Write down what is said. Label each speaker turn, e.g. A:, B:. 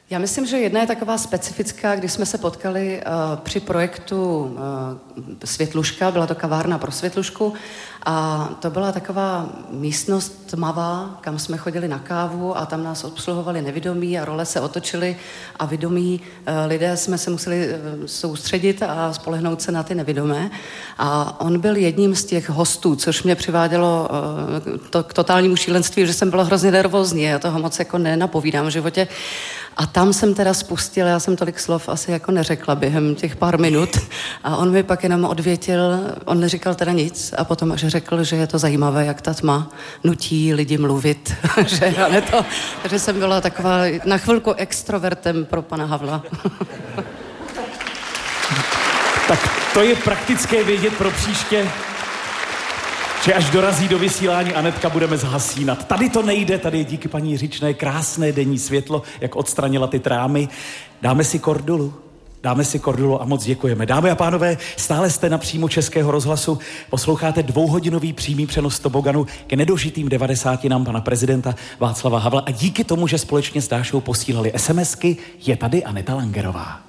A: Já myslím, že jedna je taková specifická, když jsme se potkali při projektu Světluška, byla to kavárna pro Světlušku a to byla taková místnost tmavá, kam jsme chodili na kávu a tam nás obsluhovali nevidomí a role se otočily a vědomí lidé jsme se museli soustředit a spolehnout se na ty nevidomé a on byl jedním z těch hostů, což mě přivádělo k totálnímu šílenství, že jsem byla hrozně nervózní, já toho moc jako nenapovídám v životě. A tam jsem teda spustila, já jsem tolik slov asi jako neřekla během těch pár minut a on mi pak jenom odvětil, on neříkal teda nic a potom až řekl, že je to zajímavé, jak ta tma nutí lidi mluvit, takže jsem byla taková na chvilku extrovertem pro pana Havla.
B: Tak to je praktické vědět pro příště, že až dorazí do vysílání Anetka, budeme zhasínat. Tady to nejde, tady je díky paní Jiřičné krásné denní světlo, jak odstranila ty trámy. Dáme si kordulu a moc děkujeme. Dámy a pánové, stále jste na příjmu Českého rozhlasu, posloucháte 2hodinový přímý přenos toboganu k nedožitým 90. pana prezidenta Václava Havla a díky tomu, že společně s Dášou posílali SMSky, je tady Aneta Langerová.